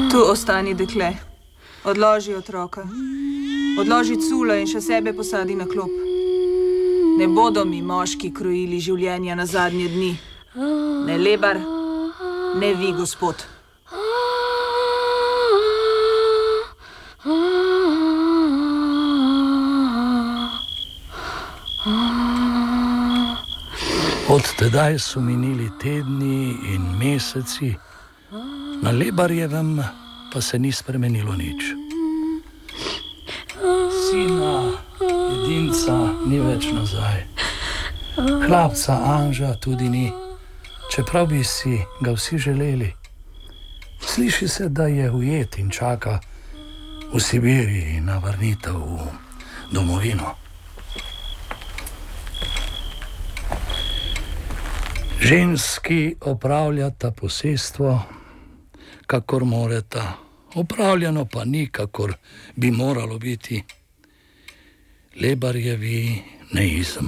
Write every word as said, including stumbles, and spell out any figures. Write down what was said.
Tu ostani, dekle. Odloži otroka. Odloži culo in še sebe posadi na klop. Ne bodo mi moški krojili življenja na zadnje dni. Ne Lebar, ne vi, gospod. Od tedaj so minili tedni in meseci, na Lebarjevem pa se ni spremenilo nič. Sina, edinca, ni več nazaj. Hlapca Anža tudi ni, čeprav bi si ga vsi želeli. Sliši se, da je ujet in čaka v Sibiriji na vrnitev v domovino. Ženski opravljata posestvo, kakor morata, opravljeno pa ni, kakor bi moralo biti. Lebarjevi ne izma.